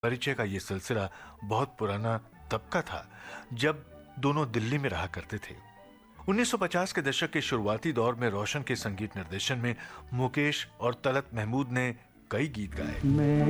परिचय का ये सिलसिला बहुत पुराना तब का था जब दोनों दिल्ली में रहा करते थे। 1950 के दशक के शुरुआती दौर में रोशन के संगीत निर्देशन में मुकेश और तलत महमूद ने कई गीत गाए।